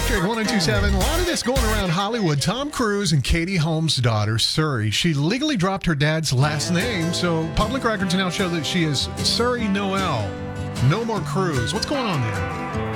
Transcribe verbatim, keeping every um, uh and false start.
Electric one oh two point seven. A lot of this going around Hollywood. Tom Cruise and Katie Holmes' daughter, Suri. She legally dropped her dad's last name, so public records now show that she is Suri Noel. No more Cruise. What's going on there?